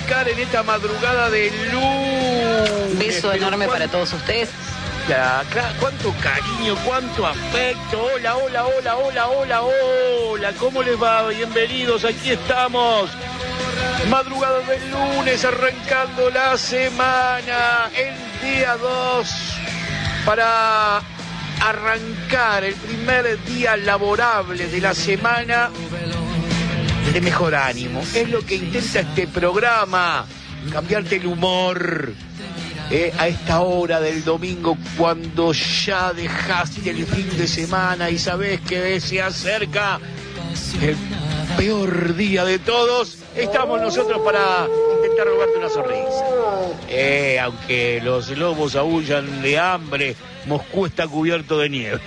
arrancar en esta madrugada de lunes. Un beso enorme para todos ustedes. Cuánto cariño, cuánto afecto. Hola, hola, hola, hola, hola, hola. ¿Cómo les va? Bienvenidos, aquí estamos. Madrugada del lunes, arrancando la semana, el día 2, para arrancar el primer día laborable de la semana de mejor ánimo. Es lo que intenta este programa, cambiarte el humor. A esta hora del domingo, cuando ya dejaste el fin de semana y sabés que se acerca el peor día de todos, estamos nosotros para intentar robarte una sonrisa. Aunque los lobos aúllan de hambre, Moscú está cubierto de nieve.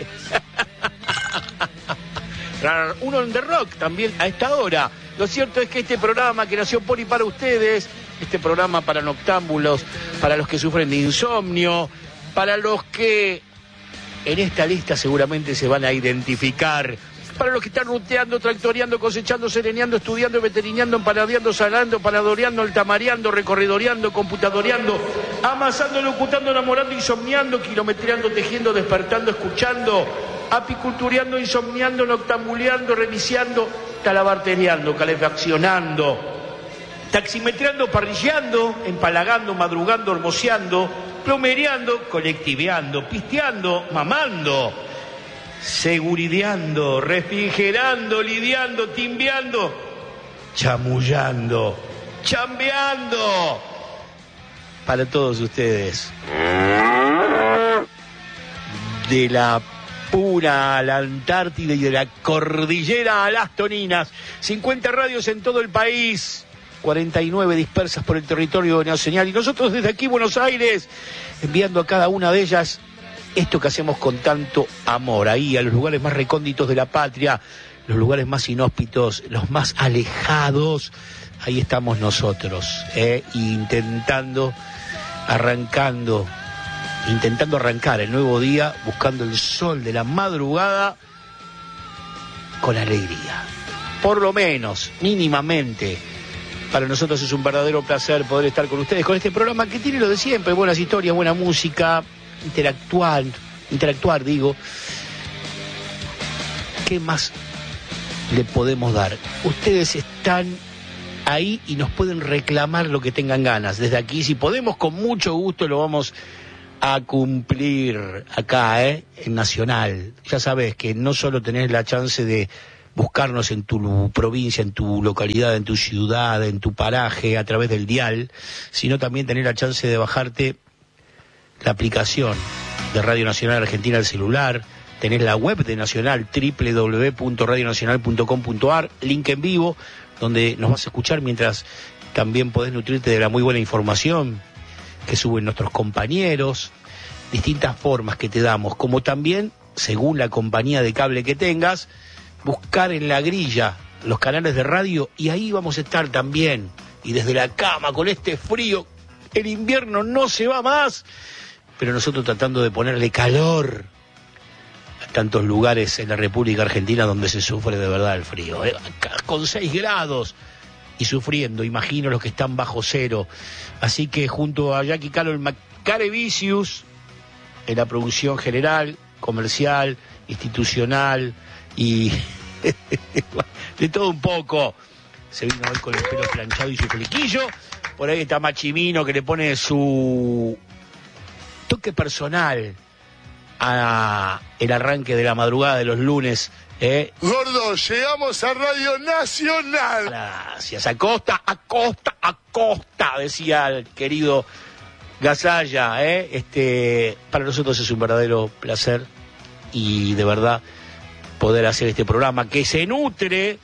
Uno en The Rock también a esta hora. Lo cierto es que este programa que nació por y para ustedes, este programa para noctámbulos, para los que sufren de insomnio, para los que en esta lista seguramente se van a identificar, para los que están ruteando, tractoreando, cosechando, sereneando, estudiando, veterineando, empanadeando, salando, panadoreando, altamareando, recorridoreando, computadoreando, amasando, locutando, enamorando, insomniando, kilometreando, tejiendo, despertando, escuchando, apicultureando, insomniando, noctambuleando, remiciando, talabartereando, calefaccionando, taximetreando, parrilleando, empalagando, madrugando, hermoseando, plomereando, colectiveando, pisteando, mamando, segurideando, refrigerando, lidiando, timbeando, chamullando, chambeando. Para todos ustedes. De la Pura a la Antártida y de la cordillera a las Toninas. 50 radios en todo el país. 49 dispersas por el territorio nacional. Y nosotros desde aquí, Buenos Aires, enviando a cada una de ellas esto que hacemos con tanto amor. Ahí, a los lugares más recónditos de la patria, los lugares más inhóspitos, los más alejados. Ahí estamos nosotros, intentando arrancar el nuevo día, buscando el sol de la madrugada con alegría. Por lo menos, mínimamente, para nosotros es un verdadero placer poder estar con ustedes, con este programa que tiene lo de siempre, buenas historias, buena música, interactuar, digo. ¿Qué más le podemos dar? Ustedes están ahí y nos pueden reclamar lo que tengan ganas. Desde aquí, si podemos, con mucho gusto lo vamos a cumplir acá, en Nacional. Ya sabes que no solo tenés la chance de buscarnos en tu provincia, en tu localidad, en tu ciudad, en tu paraje, a través del dial, sino también tener la chance de bajarte la aplicación de Radio Nacional Argentina al celular, tenés la web de Nacional, www.radionacional.com.ar, link en vivo, donde nos vas a escuchar mientras también podés nutrirte de la muy buena información que suben nuestros compañeros, distintas formas que te damos, como también, según la compañía de cable que tengas, buscar en la grilla los canales de radio y ahí vamos a estar también. Y desde la cama, con este frío, el invierno no se va más, pero nosotros tratando de ponerle calor a tantos lugares en la República Argentina donde se sufre de verdad el frío, con 6 grados y sufriendo, imagino los que están bajo cero. Así que junto a Jackie Carol Macarevicius, en la producción general, comercial, institucional y de todo un poco, se vino hoy con el pelo planchado y su flequillo. Por ahí está Machimino, que le pone su toque personal a el arranque de la madrugada de los lunes. Gordo, llegamos a Radio Nacional. Gracias. Acosta, decía el querido Gasalla. Para nosotros es un verdadero placer y de verdad poder hacer este programa que se nutre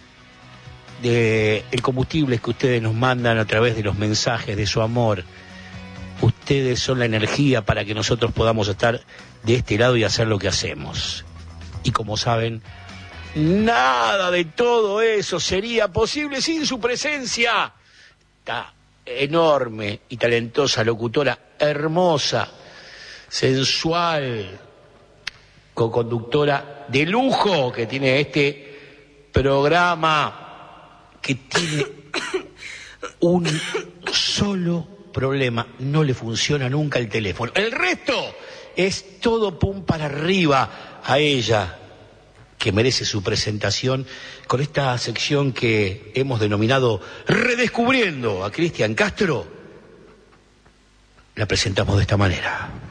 de el combustible que ustedes nos mandan a través de los mensajes de su amor. Ustedes son la energía para que nosotros podamos estar de este lado y hacer lo que hacemos. Y como saben, nada de todo eso sería posible sin su presencia. Esta enorme y talentosa locutora, hermosa, sensual, co-conductora de lujo que tiene este programa, que tiene un solo problema: no le funciona nunca el teléfono. El resto es todo pum para arriba a ella, que merece su presentación con esta sección que hemos denominado Redescubriendo a Cristian Castro. La presentamos de esta manera.